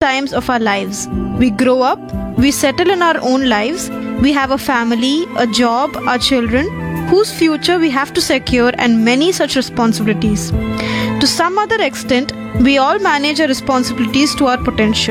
times of our lives. We grow up, we settle in our own lives, we have a family, a job, our children, whose future we have to secure, and many such responsibilities. To some other extent, we all manage our responsibilities to our potential.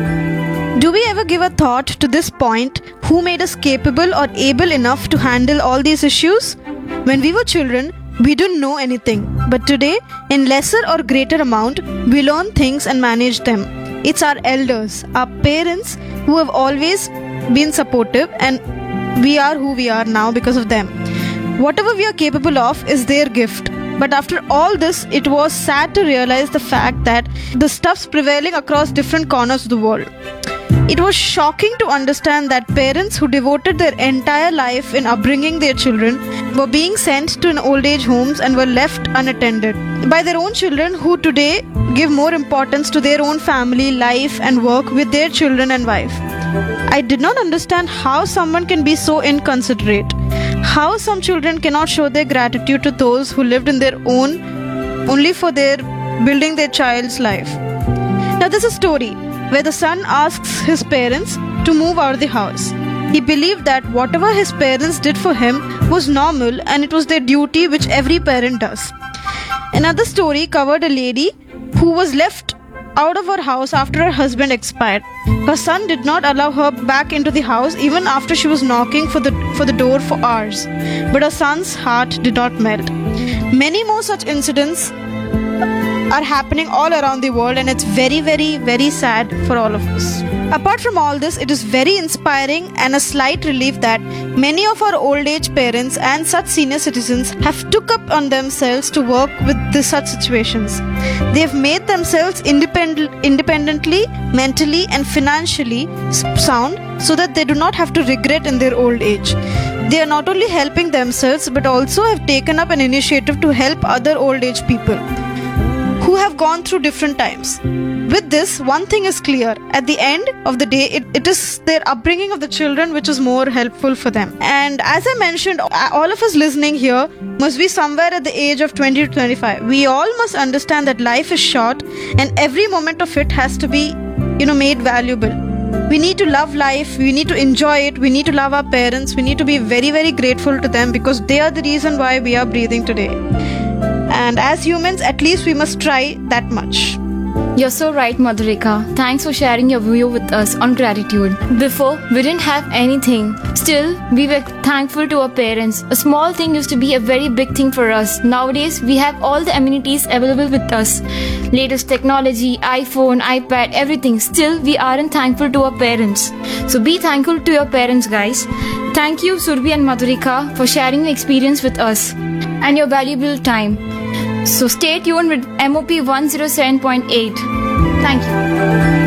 Do we ever give a thought to this point, who made us capable or able enough to handle all these issues? When we were children, we didn't know anything, but today, in lesser or greater amount, we learn things and manage them. It's our elders, our parents, who have always been supportive, and we are who we are now because of them. Whatever we are capable of is their gift. But after all this, it was sad to realize the fact that the stuff's prevailing across different corners of the world. It was shocking to understand that parents who devoted their entire life in upbringing their children were being sent to an old age homes and were left unattended by their own children, who today give more importance to their own family, life and work with their children and wife. I did not understand how someone can be so inconsiderate, how some children cannot show their gratitude to those who lived in their own only for their building their child's life. Now there's a story where the son asks his parents to move out of the house. He believed that whatever his parents did for him was normal and it was their duty, which every parent does. Another story covered a lady who was left out of her house after her husband expired. Her son did not allow her back into the house even after she was knocking for the door for hours. But her son's heart did not melt. Many more such incidents are happening all around the world, and it's very, very, very sad for all of us. Apart from all this, it is very inspiring and a slight relief that many of our old age parents and such senior citizens have took up on themselves to work with such situations. They have made themselves independently, mentally and financially sound so that they do not have to regret in their old age. They are not only helping themselves but also have taken up an initiative to help other old age people who have gone through different times. With this, one thing is clear. At the end of the day, it is their upbringing of the children which is more helpful for them. And as I mentioned, all of us listening here must be somewhere at the age of 20 to 25. We all must understand that life is short and every moment of it has to be, made valuable. We need to love life, we need to enjoy it, we need to love our parents, we need to be very, very grateful to them because they are the reason why we are breathing today. And as humans, at least we must try that much. You're so right, Madhurika. Thanks for sharing your view with us on gratitude. Before, we didn't have anything. Still, we were thankful to our parents. A small thing used to be a very big thing for us. Nowadays, we have all the amenities available with us. Latest technology, iPhone, iPad, everything. Still, we aren't thankful to our parents. So be thankful to your parents, guys. Thank you, Surbhi and Madhurika, for sharing your experience with us and your valuable time. So stay tuned with MOP 107.8. Thank you.